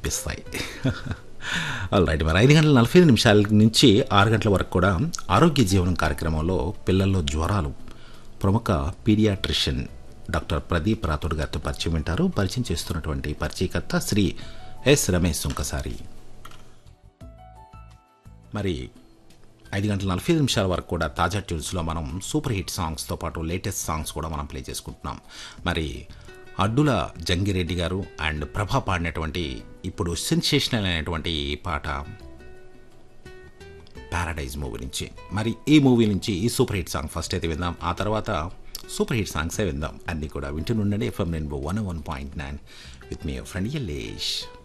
అనిపిస్తాయి. రైట్, మరి 5:45 నుంచి 6 గంటల వరకు కూడా ఆరోగ్య జీవనం కార్యక్రమంలో పిల్లల్లో జ్వరాలు ప్రముఖ పీడియాట్రిషియన్ డాక్టర్ ప్రదీప్ రాథోడ్ గారితో పరిచయం వింటారు. పరిచయం చేస్తున్నటువంటి పరిచయకర్త శ్రీ ఎస్ రమేష్ సుంకసారి. మరి 5:45 వరకు కూడా తాజా ట్యూన్స్లో మనం సూపర్ హిట్ సాంగ్స్తో పాటు లేటెస్ట్ సాంగ్స్ కూడా మనం ప్లే చేసుకుంటున్నాం. మరి అడ్డుల జంగిరెడ్డి గారు అండ్ ప్రభా పాడినటువంటి ఇప్పుడు సెన్సేషనల్ అయినటువంటి పాట ప్యారడైజ్ మూవీ నుంచి. మరి ఈ మూవీ నుంచి ఈ సూపర్ హిట్ సాంగ్ ఫస్ట్ అయితే విందాం, ఆ తర్వాత సూపర్ హిట్ సాంగ్సే విందాం. అన్నీ కూడా వింటూనుండండి FM rainbow 101.9 with me friend Yallesh.